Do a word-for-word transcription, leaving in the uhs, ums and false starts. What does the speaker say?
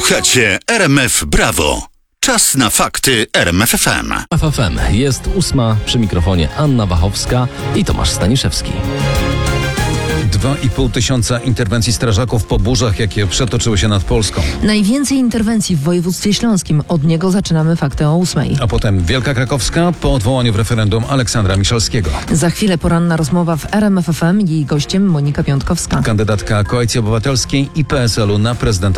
Słuchacie R M F Brawo. Czas na fakty R M F F M. F F M jest ósma, przy mikrofonie Anna Wachowska i Tomasz Staniszewski. Dwa i pół tysiąca interwencji strażaków po burzach, jakie przetoczyły się nad Polską. Najwięcej interwencji w województwie śląskim. Od niego zaczynamy fakty o ósmej. A potem Wielka Krakowska po odwołaniu w referendum Aleksandra Miszalskiego. Za chwilę poranna rozmowa w R M F F M i jej gościem Monika Piątkowska. Kandydatka Koalicji Obywatelskiej i P S L u na prezydenta